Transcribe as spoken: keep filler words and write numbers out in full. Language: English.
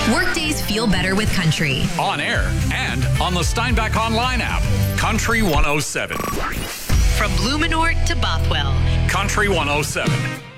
Workdays feel better with country. On air and on the Steinbach Online app. Country one oh seven. From Blumenort to Bothwell. Country one oh seven.